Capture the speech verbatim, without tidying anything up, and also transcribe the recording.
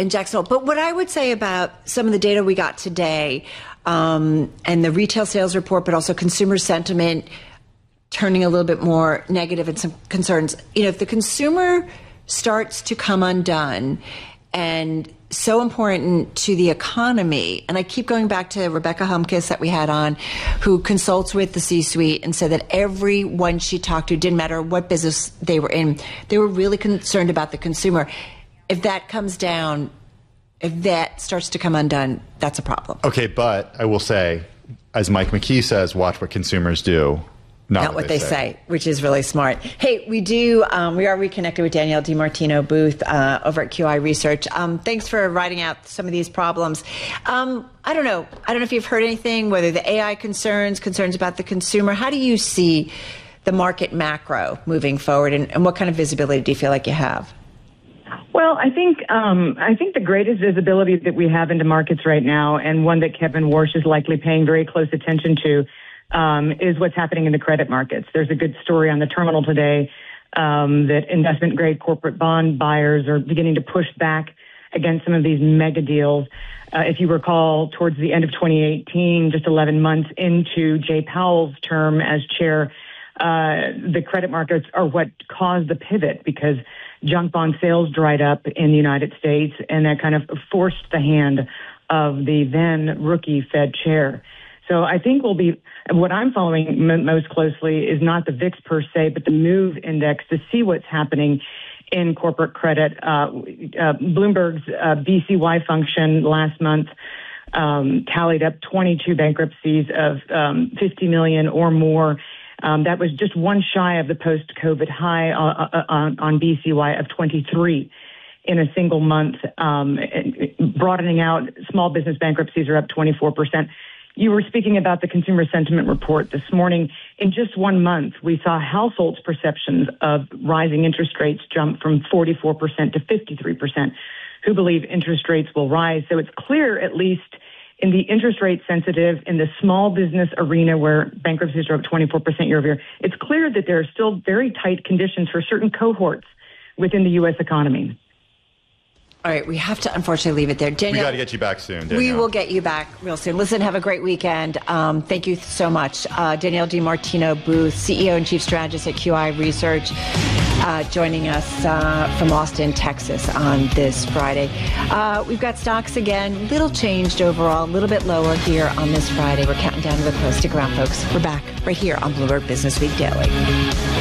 in Jacksonville. But what I would say about some of the data we got today, um, and the retail sales report, but also consumer sentiment turning a little bit more negative and some concerns. You know, if the consumer starts to come undone, and so important to the economy. And I keep going back to Rebecca Humkes that we had on, who consults with the C-suite and said that everyone she talked to, didn't matter what business they were in, they were really concerned about the consumer. If that comes down, if that starts to come undone, that's a problem. Okay, but I will say, as Mike McKee says, watch what consumers do. Not, Not what, what they, they say. say, which is really smart. Hey, we do, um, we are reconnected with Danielle DiMartino Booth uh, over at Q I Research. Um, thanks for writing out some of these problems. Um, I don't know. I don't know if you've heard anything, whether the A I concerns, concerns about the consumer. How do you see the market macro moving forward, and, and what kind of visibility do you feel like you have? Well, I think um, I think the greatest visibility that we have into markets right now, and one that Kevin Warsh is likely paying very close attention to, Um, is what's happening in the credit markets. There's a good story on the terminal today um, that investment-grade corporate bond buyers are beginning to push back against some of these mega deals. Uh, if you recall, towards the end of twenty eighteen, just eleven months into Jay Powell's term as chair, uh, the credit markets are what caused the pivot, because junk bond sales dried up in the United States, and that kind of forced the hand of the then rookie Fed chair. So I think we'll be, what I'm following m- most closely is not the V I X per se, but the MOVE index to see what's happening in corporate credit. Uh, uh, Bloomberg's uh, B C Y function last month um, tallied up twenty-two bankruptcies of um, fifty million or more. Um, that was just one shy of the post-COVID high uh, on, on B C Y of twenty-three in a single month. Um, broadening out, small business bankruptcies are up twenty-four percent. You were speaking about the consumer sentiment report this morning. In just one month, we saw households' perceptions of rising interest rates jump from forty-four percent to fifty-three percent, who believe interest rates will rise. So it's clear, at least in the interest rate sensitive, in the small business arena where bankruptcies are up twenty-four percent year over year, it's clear that there are still very tight conditions for certain cohorts within the U S economy. All right, we have to unfortunately leave it there. Danielle, we got to get you back soon, Danielle. We will get you back real soon. Listen, have a great weekend. Um, thank you so much. Uh, Danielle DiMartino Booth, C E O and Chief Strategist at Q I Research, uh, joining us uh, from Austin, Texas on this Friday. Uh, we've got stocks again, little changed overall, a little bit lower here on this Friday. We're counting down to the close. Stick around, folks. We're back right here on Bloomberg Business Week Daily.